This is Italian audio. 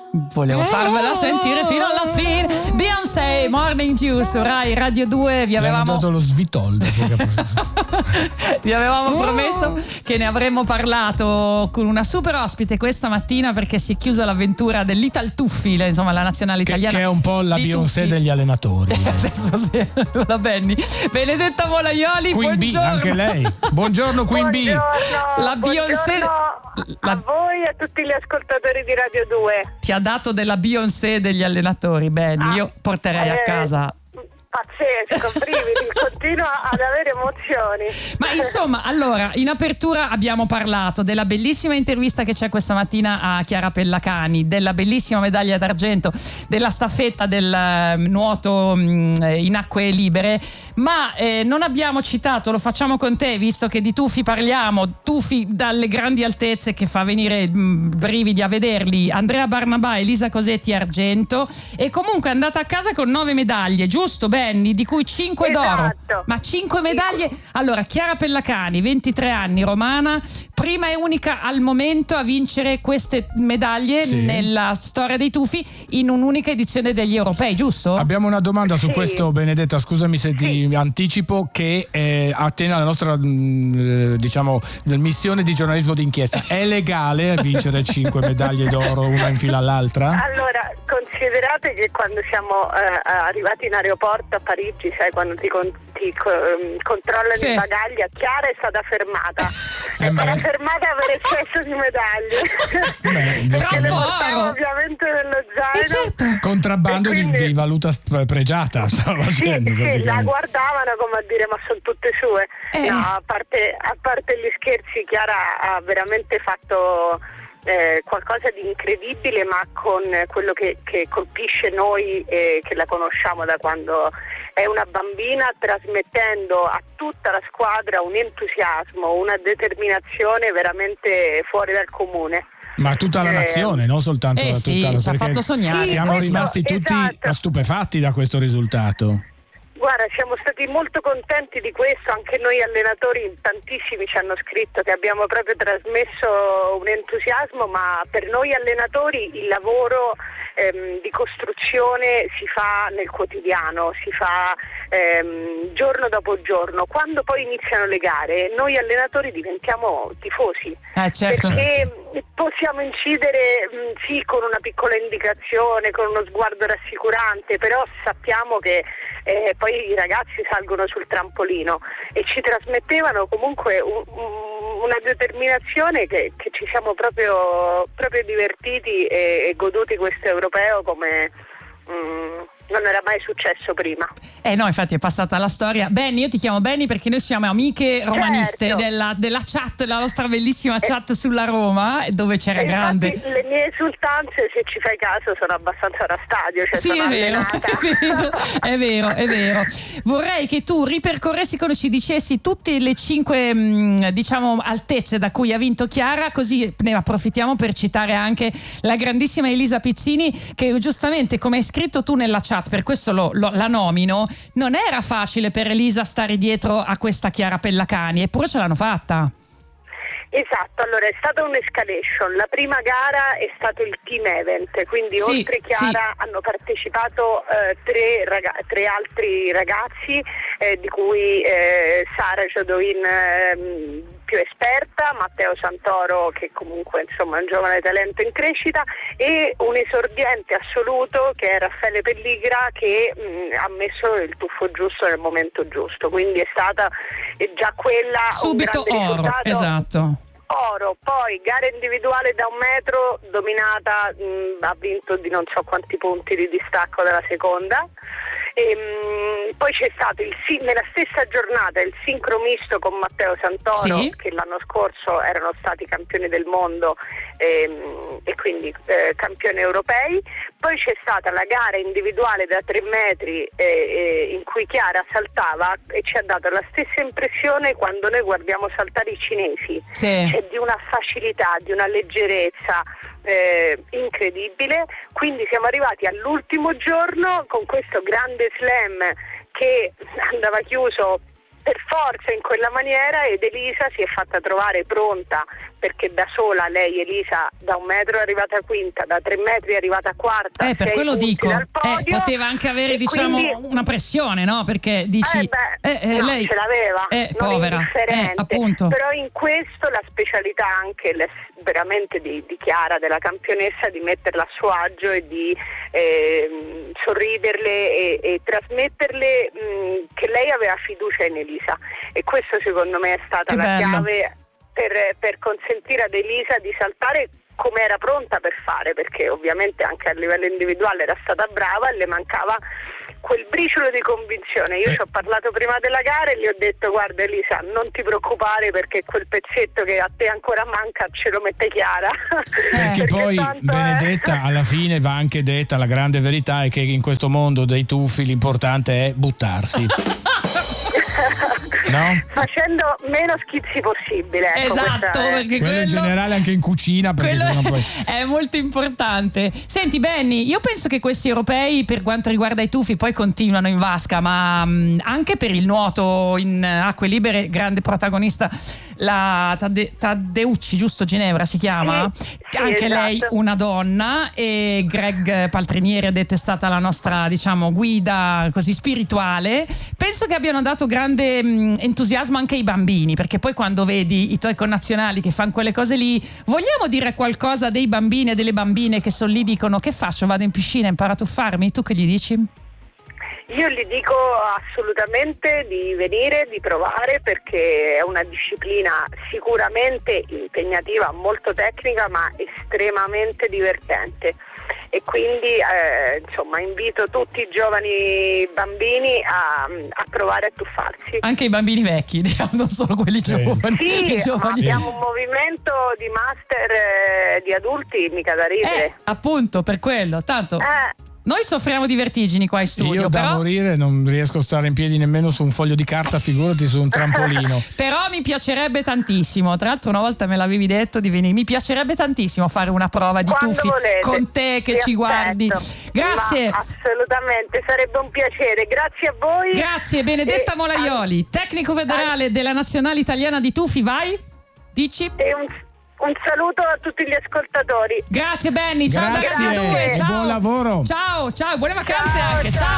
Volevo farvela sentire fino alla fine. Beyoncé, Morning Dew su Rai Radio 2. Vi avevamo dato lo svitoldo. Vi avevamo promesso che ne avremmo parlato con una super ospite questa mattina, perché si è chiusa l'avventura dell'Ital Tuffi, insomma la nazionale italiana, che è un po' la Beyoncé degli allenatori. Adesso sì, la Benny. Benedetta Molaioli, Queen buongiorno. B, anche lei. Buongiorno Queen B. La Beyoncé a voi e a tutti gli ascoltatori di Radio 2. Ti ha dato della Beyoncé degli allenatori, Benny. Io porterei a casa. Pazzesco, brividi, continua ad avere emozioni. Ma insomma, allora, in apertura abbiamo parlato della bellissima intervista che c'è questa mattina a Chiara Pellacani, della bellissima medaglia d'argento, della staffetta del nuoto in acque libere, ma non abbiamo citato, lo facciamo con te, visto che di tuffi parliamo, tuffi dalle grandi altezze che fa venire brividi a vederli, Andrea Barnabà, Elisa Cosetti argento, e comunque è andata a casa con 9 medaglie, giusto Benny? Di cui 5 d'oro, ma 5 medaglie. Allora, Chiara Pellacani, 23 anni, romana, prima e unica al momento a vincere queste medaglie nella storia dei tuffi in un'unica edizione degli europei, giusto? Abbiamo una domanda su questo, Benedetta, scusami se ti anticipo, che attiene alla nostra diciamo missione di giornalismo d'inchiesta. È legale vincere 5 medaglie d'oro una in fila all'altra? Allora, considerate che quando siamo arrivati in aeroporto a Parigi, sai, quando ti controllano i bagagli, Chiara è stata fermata. È stata fermata per eccesso di medaglie. Perché le portava ovviamente nello zaino. Certo. Contrabbando di valuta pregiata stava facendo. Sì, la guardavano come a dire: ma sono tutte sue. No, a parte gli scherzi, Chiara ha veramente fatto qualcosa di incredibile, ma con quello che colpisce noi che la conosciamo da quando è una bambina, trasmettendo a tutta la squadra un entusiasmo, una determinazione veramente fuori dal comune. Ma tutta la nazione, non soltanto tutta la, ci ha fatto sognare. Siamo rimasti tutti stupefatti da questo risultato. Guarda, siamo stati molto contenti di questo, anche noi allenatori, tantissimi ci hanno scritto che abbiamo proprio trasmesso un entusiasmo, ma per noi allenatori il lavoro di costruzione si fa nel quotidiano, si fa giorno dopo giorno. Quando poi iniziano le gare, noi allenatori diventiamo tifosi, certo. Perché possiamo incidere sì con una piccola indicazione, con uno sguardo rassicurante, però sappiamo che poi i ragazzi salgono sul trampolino e ci trasmettevano comunque una determinazione che ci siamo proprio divertiti e goduti questo europeo come non era mai successo prima. No, infatti è passata la storia. Benny, io ti chiamo Benny perché noi siamo amiche romaniste, certo. della chat, la nostra bellissima chat sulla Roma, dove c'era grande. Infatti, le mie esultanze, se ci fai caso, sono abbastanza da stadio, cioè sì, sono è vero. Vorrei che tu ripercorressi, ci dicessi tutte le 5 diciamo altezze da cui ha vinto Chiara, così ne approfittiamo per citare anche la grandissima Elisa Pizzini, che giustamente, come hai scritto tu nella chat, per questo la nomino, non era facile per Elisa stare dietro a questa Chiara Pellacani, eppure ce l'hanno fatta. Esatto, allora è stata un'escalation. La prima gara è stato il team event, quindi oltre Chiara hanno partecipato tre altri ragazzi, di cui Sara Jodouin più esperta, Matteo Santoro che comunque insomma è un giovane talento in crescita, e un esordiente assoluto che è Raffaele Pelligra, che ha messo il tuffo giusto nel momento giusto, quindi è stata già quella subito un grande oro, risultato. esatto. Oro, poi gara individuale da 1 metro dominata, ha vinto di non so quanti punti di distacco dalla seconda. Poi c'è stato nella stessa giornata il sincro misto con Matteo Santoro, che l'anno scorso erano stati campioni del mondo e quindi campioni europei. Poi c'è stata la gara individuale da 3 metri in cui Chiara saltava e ci ha dato la stessa impressione quando noi guardiamo saltare i cinesi, cioè di una facilità, di una leggerezza incredibile. Quindi siamo arrivati all'ultimo giorno con questo grande slam che andava chiuso per forza in quella maniera, ed Elisa si è fatta trovare pronta, perché da sola lei, Elisa, da 1 metro è arrivata quinta, da 3 metri è arrivata quarta, per quello dico, dal podio, poteva anche avere, diciamo, quindi, una pressione, no? Perché dici no, lei ce l'aveva, non povera, indifferente, appunto. però in questo la specialità anche veramente di Chiara, della campionessa, di metterla a suo agio e di sorriderle e trasmetterle che lei aveva fiducia in Elisa, e questo secondo me è stata la chiave per consentire ad Elisa di saltare come era pronta per fare, perché ovviamente anche a livello individuale era stata brava e le mancava quel briciolo di convinzione. Io ci ho parlato prima della gara e gli ho detto: guarda Elisa, non ti preoccupare, perché quel pezzetto che a te ancora manca ce lo mette Chiara. Perché poi, Benedetta, alla fine va anche detta la grande verità, è che in questo mondo dei tuffi l'importante è buttarsi. No? Facendo meno schizzi possibile, ecco, esatto, perché quello in generale anche in cucina, perché poi è molto importante. Senti Benny, io penso che questi europei, per quanto riguarda i tuffi, poi continuano in vasca, ma anche per il nuoto in acque libere, grande protagonista la Taddeucci, giusto, Ginevra si chiama? Sì, anche esatto. Lei una donna, e Greg Paltrinieri ha detto è stata la nostra, diciamo, guida così spirituale. Penso che abbiano dato grande entusiasmo anche ai bambini, perché poi quando vedi i tuoi connazionali che fanno quelle cose lì, vogliamo dire qualcosa dei bambini e delle bambine che sono lì, dicono: che faccio, vado in piscina, imparo a tuffarmi? Tu che gli dici? Io gli dico assolutamente di venire, di provare, perché è una disciplina sicuramente impegnativa, molto tecnica, ma estremamente divertente. E quindi insomma invito tutti i giovani bambini a provare a tuffarsi. Anche i bambini vecchi, non solo quelli giovani. Sì, giovani. abbiamo un movimento di master di adulti mica da ridere. Appunto, per quello, tanto noi soffriamo di vertigini qua in studio. Io da morire non riesco a stare in piedi nemmeno su un foglio di carta, figurati su un trampolino. Però mi piacerebbe tantissimo, tra l'altro una volta me l'avevi detto di venire, mi piacerebbe tantissimo fare una prova di quando tuffi volete, con te che ci guardi. Grazie. Ma assolutamente, sarebbe un piacere. Grazie a voi. Grazie. Benedetta Molaioli, tecnico federale della Nazionale Italiana di Tuffi. Vai, dici? E un saluto a tutti gli ascoltatori. Grazie Benny, ciao. Grazie. Da Canale 2, ciao. Buon lavoro. Ciao, buone vacanze Ciao, anche. Ciao.